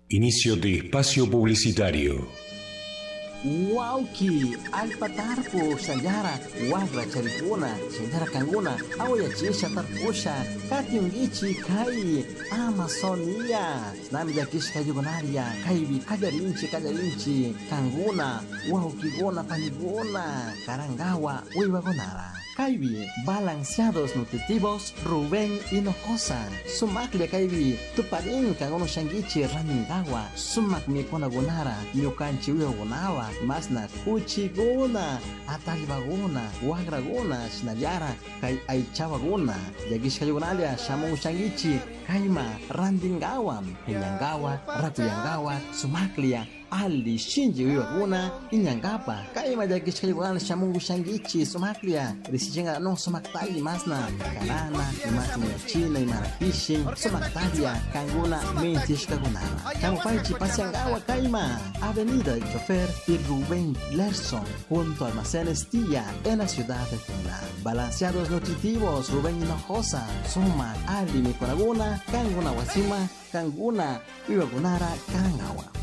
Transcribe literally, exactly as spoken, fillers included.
Inicio de espacio publicitario. Wauki, alpatarpo, sayara, wagra charipuna, sayara kanguna, awaya chisha tarpusha, katiungichi kai, Amazonia, nami yakish kayugonaria, kaibi kajarinchi kajarinchi, kanguna, wauki gona panigona, karangawa, wiwagonara. Kaibi, balanceados nutritivos, Rubén Hinojosa. Sumakle kaibi, tuparin kangono shangichi raningawa, sumak mi kona gonara, nyokanchi uyo gonawa, masna kuchi gona, atalibagona, wagragona, shinayara, kai aichawa gona, yagish kayugonalia, shamu shangichi, kaima, randingawa, hinyangawa, rakuyangawa, sumaklia, Ali shinji wiwaguna inyangapa kaima jakish kayugonalia, shamu shangichi, sumaklia, Risichenga no somaktali masna kanana imati ya China imarapishi somaktalia kanguna mentish kagunana kamufaichi pasiangawa kaima Avenida del Chofer y Rubén Lerson junto a Almacenes Tía en la ciudad de Tuna. Balanceados nutritivos Rubén Hinojosa Soma Ali Mikonaguna Kanguna Wasima Kanguna Iwagunara Karangawa.